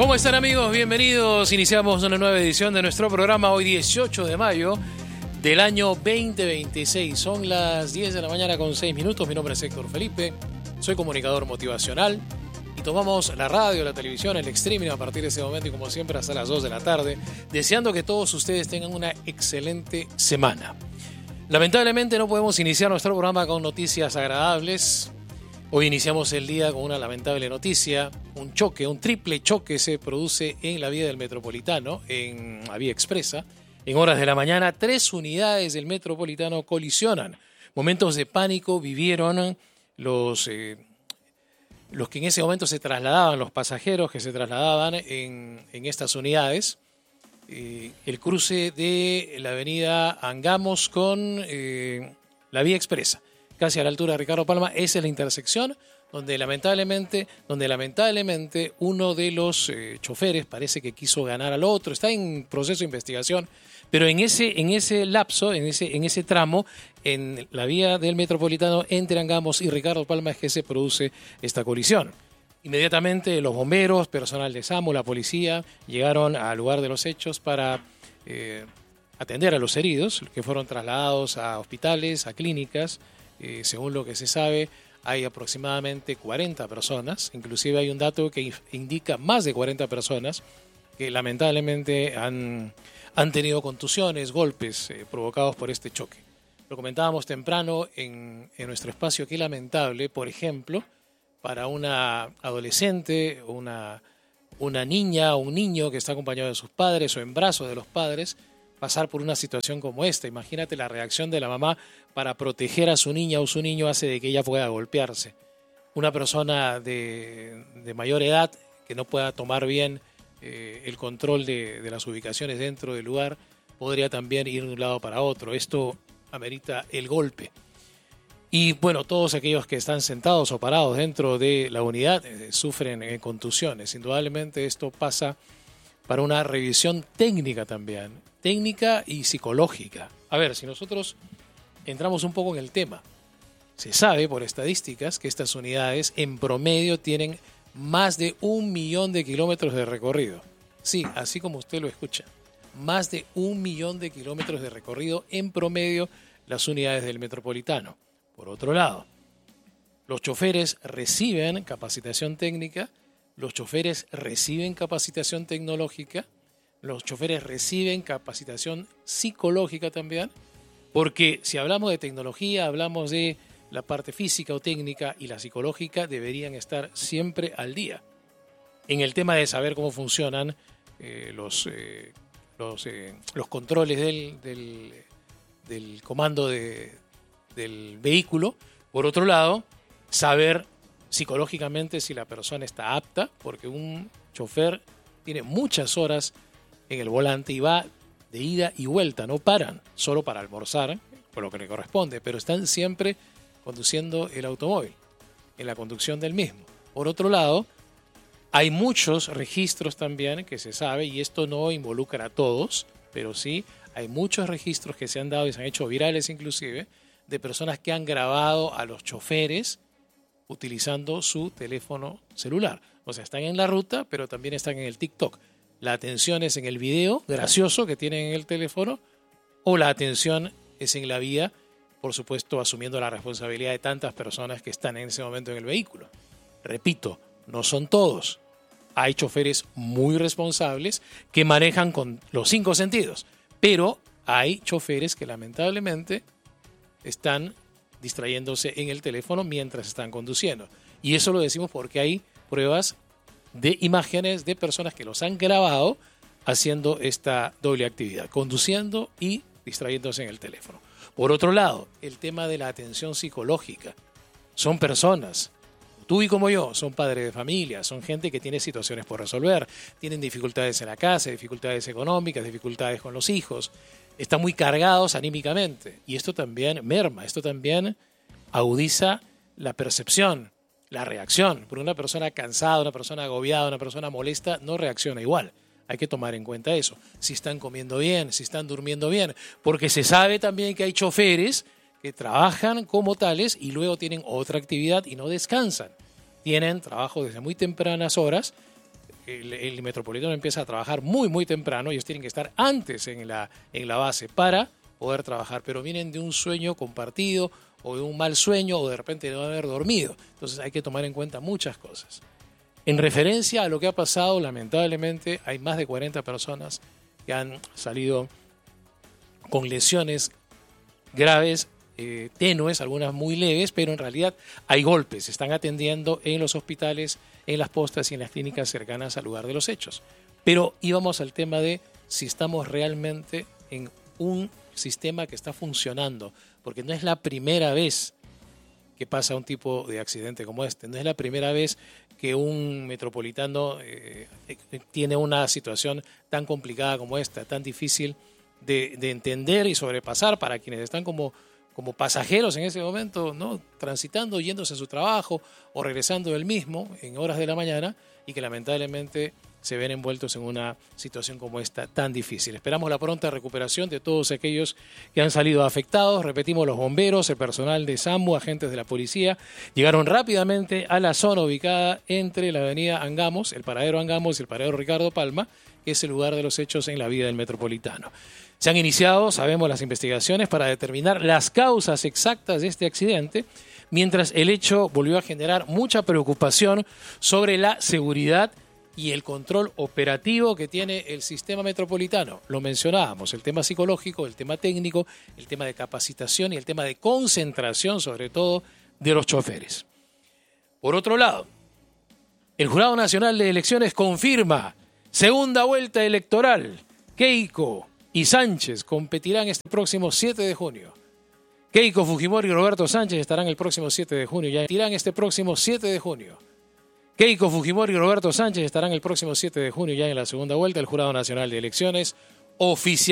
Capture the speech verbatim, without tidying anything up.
¿Cómo están, amigos? Bienvenidos. Iniciamos una nueva edición de nuestro programa hoy dieciocho de mayo del año veinte veintiséis. Son las diez de la mañana con seis minutos. Mi nombre es Héctor Felipe. Soy comunicador motivacional y tomamos la radio, la televisión, el streaming a partir de ese momento y como siempre hasta las dos de la tarde, deseando que todos ustedes tengan una excelente semana. Lamentablemente no podemos iniciar nuestro programa con noticias agradables. Hoy iniciamos el día con una lamentable noticia. Un choque, un triple choque se produce en la vía del Metropolitano, en la vía expresa. En horas de la mañana, tres unidades del Metropolitano colisionan. Momentos de pánico vivieron los, eh, los que en ese momento se trasladaban, los pasajeros que se trasladaban en, en estas unidades. Eh, el cruce de la avenida Angamos con eh, la vía expresa, casi a la altura de Ricardo Palma. Esa es la intersección donde lamentablemente, donde lamentablemente uno de los eh, choferes parece que quiso ganar al otro. Está en proceso de investigación, pero en ese, en ese lapso, en ese, en ese tramo, en la vía del Metropolitano entre Angamos y Ricardo Palma es que se produce esta colisión. Inmediatamente los bomberos, personal de SAMU, la policía llegaron al lugar de los hechos para eh, atender a los heridos que fueron trasladados a hospitales, a clínicas. Eh, según lo que se sabe, hay aproximadamente cuarenta personas, inclusive hay un dato que indica más de cuarenta personas que lamentablemente han, han tenido contusiones, golpes eh, provocados por este choque. Lo comentábamos temprano en, en nuestro espacio, qué lamentable, por ejemplo, para una adolescente, una, una niña o un niño que está acompañado de sus padres o en brazos de los padres, pasar por una situación como esta. Imagínate la reacción de la mamá para proteger a su niña o su niño hace de que ella pueda golpearse. Una persona de, de mayor edad que no pueda tomar bien eh, el control de, de las ubicaciones dentro del lugar podría también ir de un lado para otro. Esto amerita el golpe. Y bueno, todos aquellos que están sentados o parados dentro de la unidad eh, sufren eh, contusiones. Indudablemente esto pasa para una revisión técnica también, técnica y psicológica. A ver, si nosotros entramos un poco en el tema, se sabe por estadísticas que estas unidades en promedio tienen más de un millón de kilómetros de recorrido. Sí, así como usted lo escucha, más de un millón de kilómetros de recorrido en promedio las unidades del Metropolitano. Por otro lado, los choferes reciben capacitación técnica, los choferes reciben capacitación tecnológica, los choferes reciben capacitación psicológica también, porque si hablamos de tecnología, hablamos de la parte física o técnica y la psicológica deberían estar siempre al día. En el tema de saber cómo funcionan eh, los, eh, los, eh, los controles del, del, del comando de, del vehículo. Por otro lado, saber psicológicamente si la persona está apta, porque un chofer tiene muchas horas en el volante y va de ida y vuelta, no paran solo para almorzar, por lo que le corresponde, pero están siempre conduciendo el automóvil, en la conducción del mismo. Por otro lado, hay muchos registros también que se sabe, y esto no involucra a todos, pero sí hay muchos registros que se han dado y se han hecho virales inclusive, de personas que han grabado a los choferes utilizando su teléfono celular. O sea, están en la ruta, pero también están en el TikTok. La atención es en el video gracioso que tienen en el teléfono, o la atención es en la vía, por supuesto, asumiendo la responsabilidad de tantas personas que están en ese momento en el vehículo. Repito, no son todos. Hay choferes muy responsables que manejan con los cinco sentidos, pero hay choferes que lamentablemente están distrayéndose en el teléfono mientras están conduciendo. Y eso lo decimos porque hay pruebas de imágenes de personas que los han grabado haciendo esta doble actividad, conduciendo y distrayéndose en el teléfono. Por otro lado, el tema de la atención psicológica. Son personas, tú y como yo, son padres de familia, son gente que tiene situaciones por resolver, tienen dificultades en la casa, dificultades económicas, dificultades con los hijos, están muy cargados anímicamente. Y esto también merma, esto también agudiza la percepción, la reacción. Porque una persona cansada, una persona agobiada, una persona molesta no reacciona igual. Hay que tomar en cuenta eso. Si están comiendo bien, si están durmiendo bien. Porque se sabe también que hay choferes que trabajan como tales y luego tienen otra actividad y no descansan. Tienen trabajo desde muy tempranas horas el, el Metropolitano empieza a trabajar muy, muy temprano. Ellos tienen que estar antes en la, en la base para poder trabajar, pero vienen de un sueño compartido o de un mal sueño o de repente de no haber dormido. Entonces hay que tomar en cuenta muchas cosas. En referencia a lo que ha pasado, lamentablemente hay más de cuarenta personas que han salido con lesiones graves, eh, tenues, algunas muy leves, pero en realidad hay golpes. Se están atendiendo en los hospitales, en las postas y en las clínicas cercanas al lugar de los hechos. Pero íbamos al tema de si estamos realmente en un sistema que está funcionando, porque no es la primera vez que pasa un tipo de accidente como este. No es la primera vez que un metropolitano eh, tiene una situación tan complicada como esta, tan difícil de, de entender y sobrepasar para quienes están como, como pasajeros en ese momento, ¿no? Transitando, yéndose a su trabajo o regresando del mismo en horas de la mañana y que lamentablemente se ven envueltos en una situación como esta tan difícil. Esperamos la pronta recuperación de todos aquellos que han salido afectados. Repetimos, los bomberos, el personal de SAMU, agentes de la policía, llegaron rápidamente a la zona ubicada entre la avenida Angamos, el paradero Angamos y el paradero Ricardo Palma, que es el lugar de los hechos en la vía del Metropolitano. Se han iniciado, sabemos, las investigaciones para determinar las causas exactas de este accidente, mientras el hecho volvió a generar mucha preocupación sobre la seguridad y el control operativo que tiene el sistema metropolitano. Lo mencionábamos, el tema psicológico, el tema técnico, el tema de capacitación y el tema de concentración, sobre todo, de los choferes. Por otro lado, el Jurado Nacional de Elecciones confirma segunda vuelta electoral. Keiko y Sánchez competirán este próximo siete de junio. Keiko Fujimori y Roberto Sánchez estarán el próximo siete de junio. Ya competirán este próximo siete de junio. Keiko Fujimori y Roberto Sánchez estarán el próximo siete de junio ya en la segunda vuelta. El Jurado Nacional de Elecciones oficial.